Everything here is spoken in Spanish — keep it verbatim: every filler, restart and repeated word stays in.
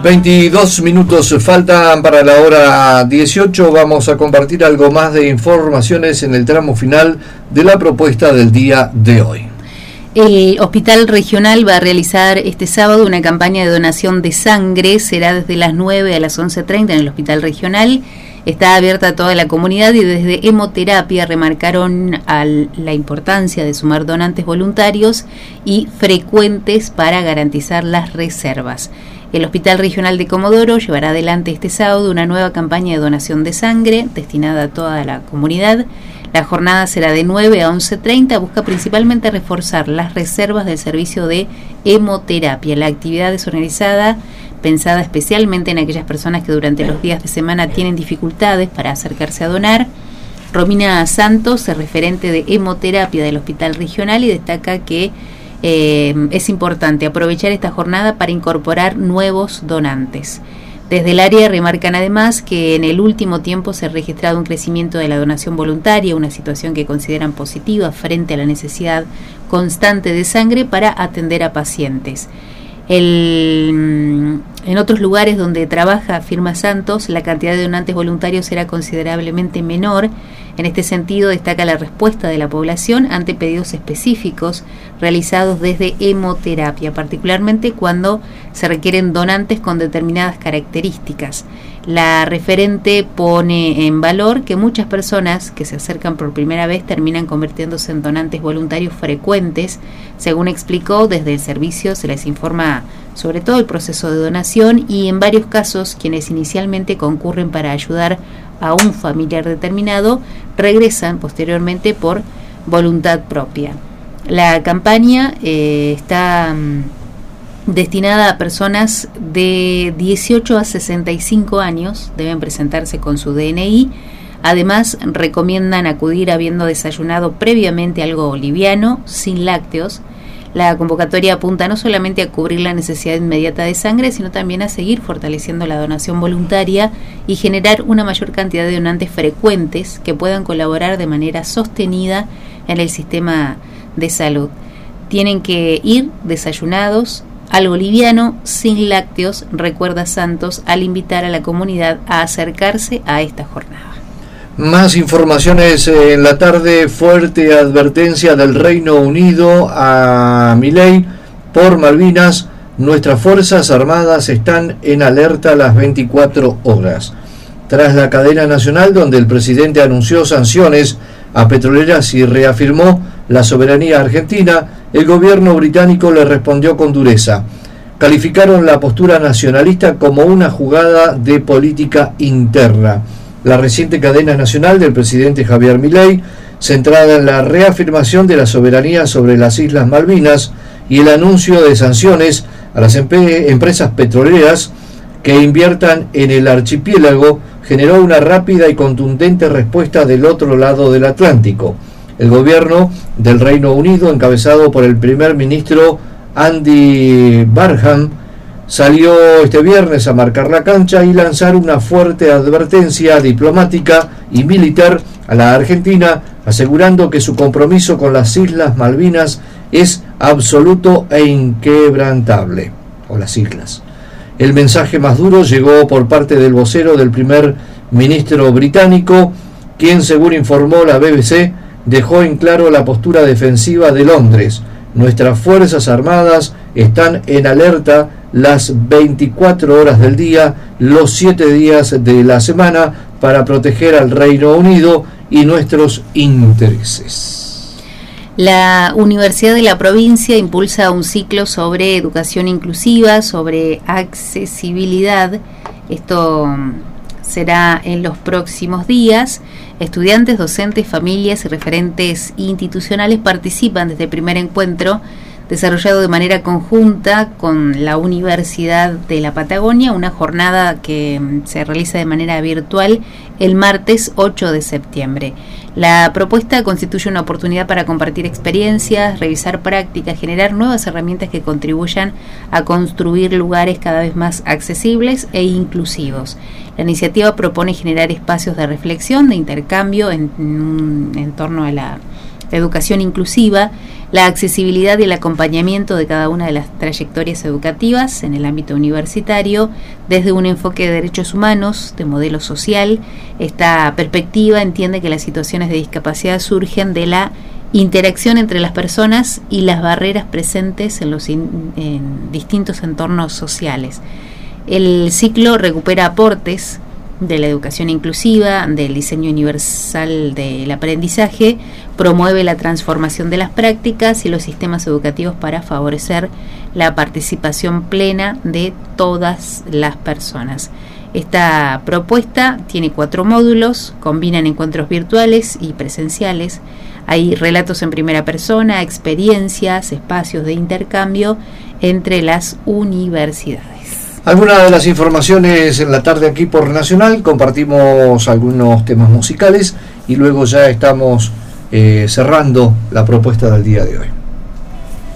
veintidós minutos faltan para la hora dieciocho. Vamos a compartir algo más de informaciones en el tramo final de la propuesta del día de hoy. El Hospital Regional va a realizar este sábado una campaña de donación de sangre. Será desde las nueve a las once treinta en el Hospital Regional. Está abierta a toda la comunidad y desde Hemoterapia remarcaron al, la importancia de sumar donantes voluntarios y frecuentes para garantizar las reservas. El Hospital Regional de Comodoro llevará adelante este sábado una nueva campaña de donación de sangre destinada a toda la comunidad. La jornada será de nueve a once treinta, busca principalmente reforzar las reservas del servicio de hemoterapia. La actividad es organizada, pensada especialmente en aquellas personas que durante los días de semana tienen dificultades para acercarse a donar. Romina Santos es referente de hemoterapia del Hospital Regional y destaca que eh, es importante aprovechar esta jornada para incorporar nuevos donantes. Desde el área remarcan además que en el último tiempo se ha registrado un crecimiento de la donación voluntaria, una situación que consideran positiva frente a la necesidad constante de sangre para atender a pacientes. El, en otros lugares donde trabaja, afirma Santos, la cantidad de donantes voluntarios era considerablemente menor. En este sentido, destaca la respuesta de la población ante pedidos específicos realizados desde hemoterapia, particularmente cuando se requieren donantes con determinadas características. La referente pone en valor que muchas personas que se acercan por primera vez terminan convirtiéndose en donantes voluntarios frecuentes. Según explicó, desde el servicio se les informa sobre todo el proceso de donación y en varios casos quienes inicialmente concurren para ayudar a un familiar determinado regresan posteriormente por voluntad propia. La campaña eh, está um, destinada a personas de dieciocho a sesenta y cinco años, deben presentarse con su D N I. Además, recomiendan acudir habiendo desayunado previamente algo liviano, sin lácteos. La convocatoria apunta no solamente a cubrir la necesidad inmediata de sangre, sino también a seguir fortaleciendo la donación voluntaria y generar una mayor cantidad de donantes frecuentes que puedan colaborar de manera sostenida en el sistema de salud. Tienen que ir desayunados, algo liviano, sin lácteos, recuerda Santos al invitar a la comunidad a acercarse a esta jornada. Más informaciones en la tarde. Fuerte advertencia del Reino Unido a Milei por Malvinas. Nuestras Fuerzas Armadas están en alerta las veinticuatro horas. Tras la cadena nacional donde el presidente anunció sanciones a petroleras y reafirmó la soberanía argentina, el gobierno británico le respondió con dureza. Calificaron la postura nacionalista como una jugada de política interna. La reciente cadena nacional del presidente Javier Milei, centrada en la reafirmación de la soberanía sobre las Islas Malvinas y el anuncio de sanciones a las empe- empresas petroleras que inviertan en el archipiélago, generó una rápida y contundente respuesta del otro lado del Atlántico. El gobierno del Reino Unido, encabezado por el primer ministro Andy Burnham, salió este viernes a marcar la cancha y lanzar una fuerte advertencia diplomática y militar a la Argentina, asegurando que su compromiso con las Islas Malvinas es absoluto e inquebrantable, o las islas. El mensaje más duro llegó por parte del vocero del primer ministro británico, quien, según informó la B B C, dejó en claro la postura defensiva de Londres. Nuestras Fuerzas Armadas están en alerta las veinticuatro horas del día, los siete días de la semana, para proteger al Reino Unido y nuestros intereses. La Universidad de la Provincia impulsa un ciclo sobre educación inclusiva, sobre accesibilidad. Esto será en los próximos días. Estudiantes, docentes, familias y referentes institucionales participan desde el primer encuentro desarrollado de manera conjunta con la Universidad de la Patagonia, una jornada que se realiza de manera virtual el martes ocho de septiembre. La propuesta constituye una oportunidad para compartir experiencias, revisar prácticas, generar nuevas herramientas que contribuyan a construir lugares cada vez más accesibles e inclusivos. La iniciativa propone generar espacios de reflexión, de intercambio en, en, en torno a la educación inclusiva, la accesibilidad y el acompañamiento de cada una de las trayectorias educativas en el ámbito universitario, desde un enfoque de derechos humanos, de modelo social. Esta perspectiva entiende que las situaciones de discapacidad surgen de la interacción entre las personas y las barreras presentes en los in, en distintos entornos sociales. El ciclo recupera aportes de la educación inclusiva, del diseño universal del aprendizaje, promueve la transformación de las prácticas y los sistemas educativos para favorecer la participación plena de todas las personas. Esta propuesta tiene cuatro módulos, combinan encuentros virtuales y presenciales. Hay relatos en primera persona, experiencias, espacios de intercambio entre las universidades. Algunas de las informaciones en la tarde aquí por Nacional, compartimos algunos temas musicales y luego ya estamos eh, cerrando la propuesta del día de hoy.